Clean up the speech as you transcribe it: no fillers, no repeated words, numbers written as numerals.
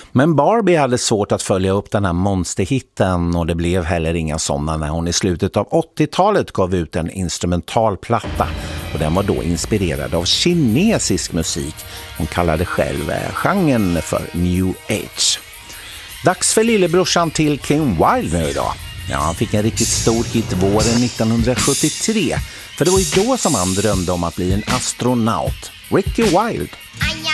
Men Barbie hade svårt att följa upp den här monsterhitten och det blev heller inga sådana när hon i slutet av 80-talet gav ut en instrumentalplatta och den var då inspirerad av kinesisk musik. Hon kallade själv genren för New Age. Dags för lillebrorsan till Kim Wilde nu idag. Ja, han fick en riktigt stor hit våren 1973 för det var ju då som han drömde om att bli en astronaut. Ricky Wilde.